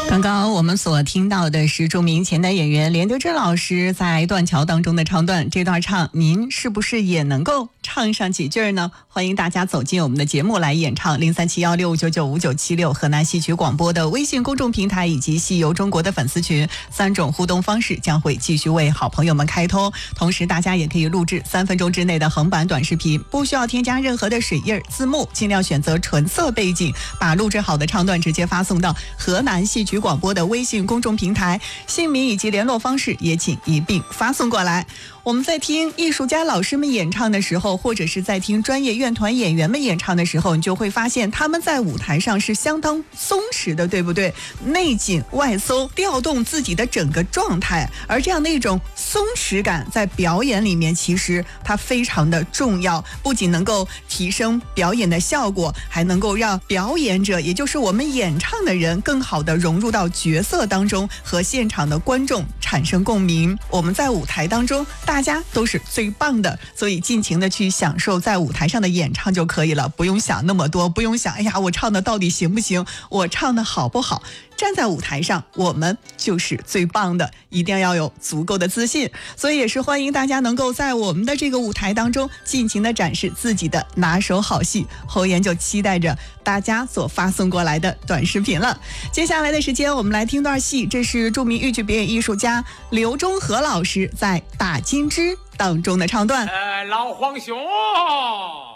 刚刚我们所听到的是著名前代演员连德珍老师在《断桥》当中的唱段，这段唱您是不是也能够唱上几句呢？欢迎大家走进我们的节目来演唱，037165995976河南戏曲广播的微信公众平台以及戏游中国的粉丝群，3种互动方式将会继续为好朋友们开通。同时大家也可以录制3分钟之内的横版短视频，不需要添加任何的水印字幕，尽量选择纯色背景，把录制好的唱段直接发送到河南戏曲广播的微信公众平台，姓名以及联络方式也请一并发送过来。我们在听艺术家老师们演唱的时候，或者是在听专业院团演员们演唱的时候，你就会发现他们在舞台上是相当松弛的，对不对？内紧外松，调动自己的整个状态，而这样的一种松弛感在表演里面其实它非常的重要，不仅能够提升表演的效果，还能够让表演者，也就是我们演唱的人更好的融入到角色当中，和现场的观众产生共鸣。我们在舞台当中大家都是最棒的，所以尽情的去享受在舞台上的演唱就可以了，不用想那么多，不用想哎呀我唱的到底行不行，我唱的好不好。站在舞台上我们就是最棒的，一定要有足够的自信。所以也是欢迎大家能够在我们的这个舞台当中尽情的展示自己的拿手好戏。侯岩就期待着大家所发送过来的短视频了。接下来的时间我们来听段戏，这是著名豫剧表演艺术家刘忠和老师在《打金枝》当中的唱段。 老皇兄